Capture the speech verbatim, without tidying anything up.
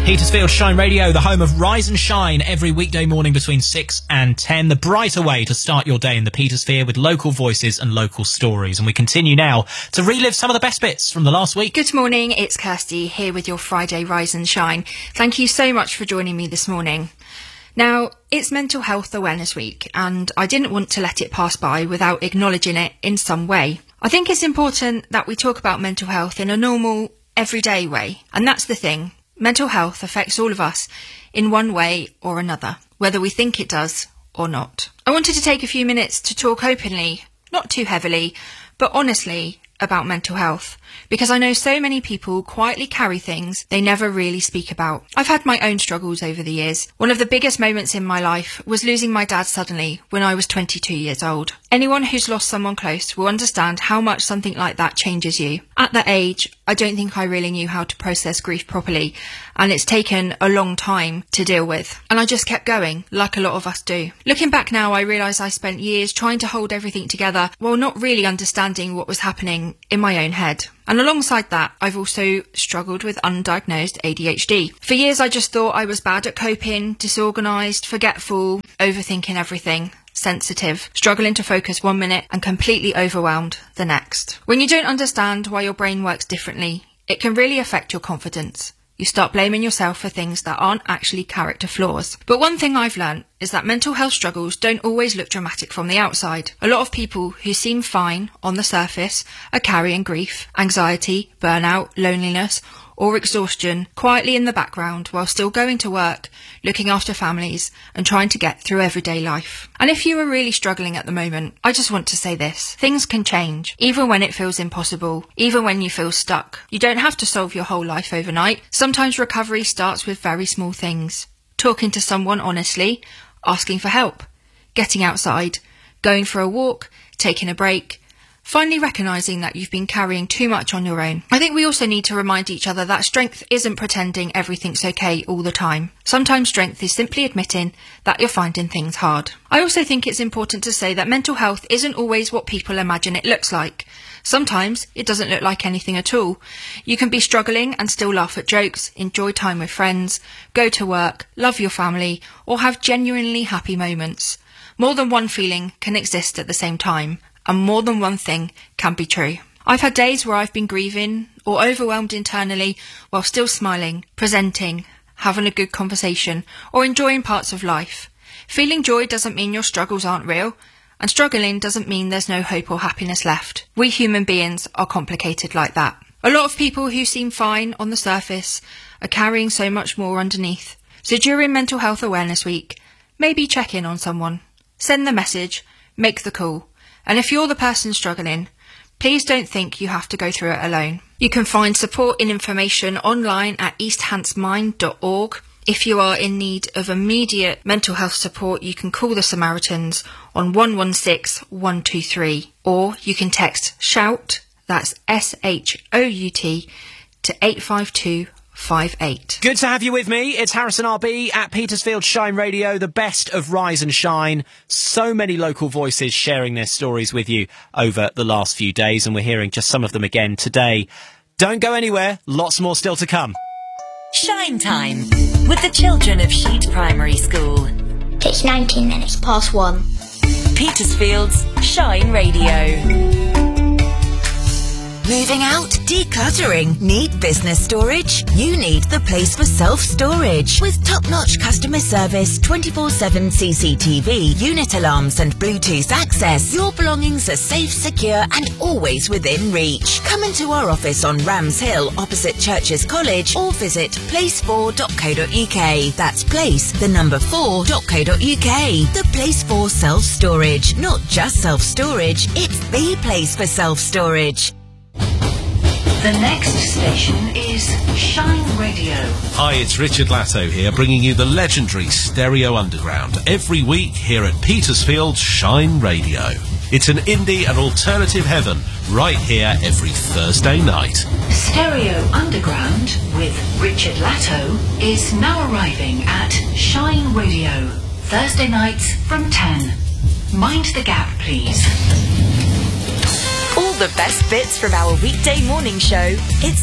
Petersfield Shine Radio, the home of Rise and Shine, every weekday morning between six and ten. The brighter way to start your day in the Petersphere with local voices and local stories. And we continue now to relive some of the best bits from the last week. Good morning, it's Kirsty here with your Friday Rise and Shine. Thank you so much for joining me this morning. Now, it's Mental Health Awareness Week, and I didn't want to let it pass by without acknowledging it in some way. I think it's important that we talk about mental health in a normal, everyday way. And that's the thing. Mental health affects all of us in one way or another, whether we think it does or not. I wanted to take a few minutes to talk openly, not too heavily, but honestly about mental health, because I know so many people quietly carry things they never really speak about. I've had my own struggles over the years. One of the biggest moments in my life was losing my dad suddenly when I was twenty-two years old. Anyone who's lost someone close will understand how much something like that changes you. At that age, I don't think I really knew how to process grief properly, and it's taken a long time to deal with. And I just kept going, like a lot of us do. Looking back now, I realise I spent years trying to hold everything together while not really understanding what was happening in my own head. And alongside that, I've also struggled with undiagnosed A D H D. For years, I just thought I was bad at coping, disorganised, forgetful, overthinking everything, sensitive, struggling to focus one minute and completely overwhelmed the next. When you don't understand why your brain works differently, it can really affect your confidence. You start blaming yourself for things that aren't actually character flaws. But one thing I've learnt is that mental health struggles don't always look dramatic from the outside. A lot of people who seem fine on the surface are carrying grief, anxiety, burnout, loneliness, or exhaustion quietly in the background while still going to work, looking after families, and trying to get through everyday life. And if you are really struggling at the moment, I just want to say this. Things can change, even when it feels impossible, even when you feel stuck. You don't have to solve your whole life overnight. Sometimes recovery starts with very small things. Talking to someone honestly, asking for help, getting outside, going for a walk, taking a break, finally recognising that you've been carrying too much on your own. I think we also need to remind each other that strength isn't pretending everything's okay all the time. Sometimes strength is simply admitting that you're finding things hard. I also think it's important to say that mental health isn't always what people imagine it looks like. Sometimes it doesn't look like anything at all. You can be struggling and still laugh at jokes, enjoy time with friends, go to work, love your family, or have genuinely happy moments. More than one feeling can exist at the same time, and more than one thing can be true. I've had days where I've been grieving or overwhelmed internally while still smiling, presenting, having a good conversation, or enjoying parts of life. Feeling joy doesn't mean your struggles aren't real, and struggling doesn't mean there's no hope or happiness left. We human beings are complicated like that. A lot of people who seem fine on the surface are carrying so much more underneath. So during Mental Health Awareness Week, maybe check in on someone. Send the message, make the call. And if you're the person struggling, please don't think you have to go through it alone. You can find support and information online at east hants mind dot org. If you are in need of immediate mental health support, you can call the Samaritans on one one six one two three, or you can text SHOUT, that's S H O U T, to eight five two five eight. Good to have you with me. It's Harrison R B at Petersfield Shine Radio, the best of Rise and Shine. So many local voices sharing their stories with you over the last few days, and we're hearing just some of them again today. Don't go anywhere, lots more still to come. Shine Time with the children of Sheet Primary School. It's nineteen minutes past one. Petersfield's Shine Radio. Moving out? Decluttering? Need business storage? You need the place for self-storage. With top-notch customer service, twenty-four seven C C T V, unit alarms and Bluetooth access, your belongings are safe, secure and always within reach. Come into our office on Rams Hill opposite Churches College or visit place four dot co dot uk. That's place, the number four dot co dot uk. The place for self-storage. Not just self-storage, it's the place for self-storage. The next station is Shine Radio. Hi, it's Richard Latto here, bringing you the legendary Stereo Underground every week here at Petersfield Shine Radio. It's an indie and alternative heaven right here every Thursday night. Stereo Underground with Richard Latto is now arriving at Shine Radio, Thursday nights from ten. Mind the gap, please. All the best bits from our weekday morning show. It's